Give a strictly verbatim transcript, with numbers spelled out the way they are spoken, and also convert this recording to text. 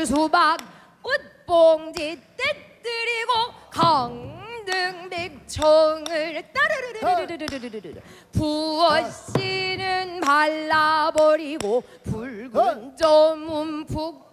수박 웃봉지 떼뜨리고 강등백청을 따르르르르르르르르르 부어씨는 발라버리고 붉은 점은 푹